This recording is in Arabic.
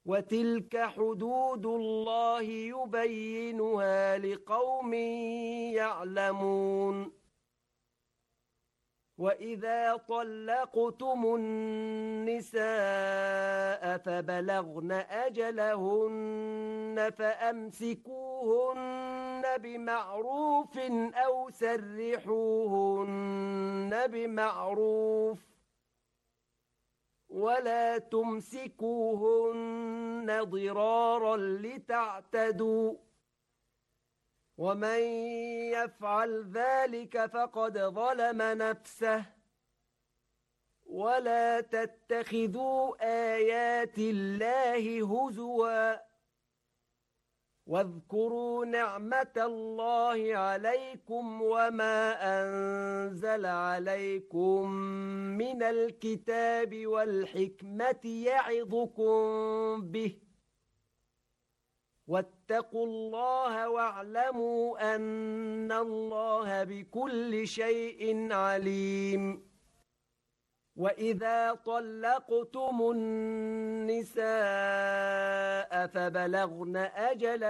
وتلك حدود الله يبينها لقوم يعلمون وإذا طلقتم النساء فبلغن أجلهن فأمسكوهن بمعروف أو سرحوهن بمعروف ولا تمسكوهن ضرارا لتعتدوا ومن يفعل ذلك فقد ظلم نفسه ولا تتخذوا آيات الله هزوا واذكروا نعمة الله عليكم وما أنزل عليكم من الكتاب والحكمة يعظكم به واتقوا الله واعلموا أن الله بكل شيء عليم وإذا طلقتم النساء فبلغن أجلهن